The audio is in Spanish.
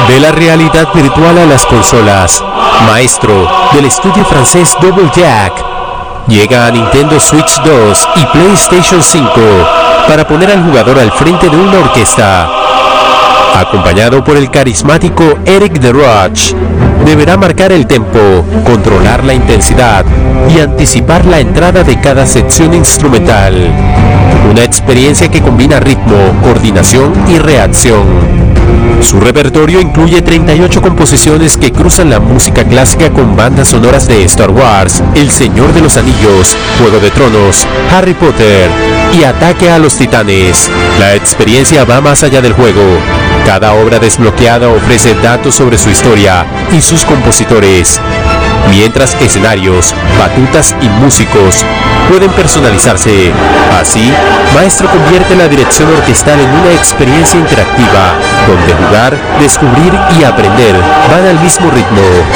De la realidad virtual a las consolas, Maestro, del estudio francés Double Jack, llega a Nintendo Switch 2 y PlayStation 5 para poner al jugador al frente de una orquesta. Acompañado por el carismático Eric DeRoche, deberá marcar el tempo, controlar la intensidad y anticipar la entrada de cada sección instrumental. Una experiencia que combina ritmo, coordinación y reacción. Su repertorio incluye 38 composiciones que cruzan la música clásica con bandas sonoras de Star Wars, El Señor de los Anillos, Juego de Tronos, Harry Potter y Ataque a los Titanes. La experiencia va más allá del juego. Cada obra desbloqueada ofrece datos sobre su historia y sus compositores, mientras escenarios, batutas y músicos pueden personalizarse. Así, Maestro convierte la dirección orquestal en una experiencia interactiva, donde jugar, descubrir y aprender van al mismo ritmo.